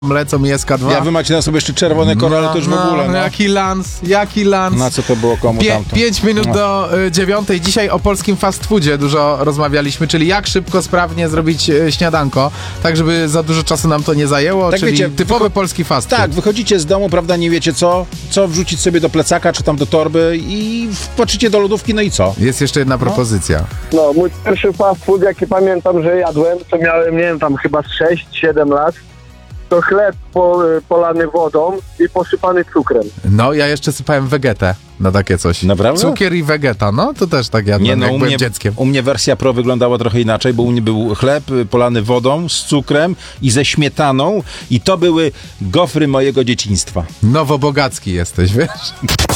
lecą i SK2. Ja wy macie na sobie jeszcze czerwone korale, to już w ogóle, no. Jaki lans. Na co to było komu tamto? 5 minut do 9. Dzisiaj o polskim fast foodzie dużo rozmawialiśmy, czyli jak szybko, sprawnie zrobić śniadanko, tak żeby za dużo czasu nam to nie zajęło, Tak, czyli wiecie, typowy polski fast food. Tak, wychodzicie z domu, prawda, nie wiecie co wrzucić sobie do plecaka, czy tam do torby i wpatrzycie do lodówki, no i co? Jest jeszcze jedna propozycja. No, mój pierwszy fast food, jaki pamiętam, że jadłem, to miałem, nie wiem, tam chyba 6-7 lat, to chleb polany wodą i posypany cukrem. No, ja jeszcze sypałem wegetę na takie coś. Naprawdę? Cukier i wegeta, no to też tak jadłem, Nie, no jak byłem dzieckiem. u mnie wersja pro wyglądała trochę inaczej, bo u mnie był chleb polany wodą z cukrem i ze śmietaną i to były gofry mojego dzieciństwa. Nowobogacki jesteś, wiesz?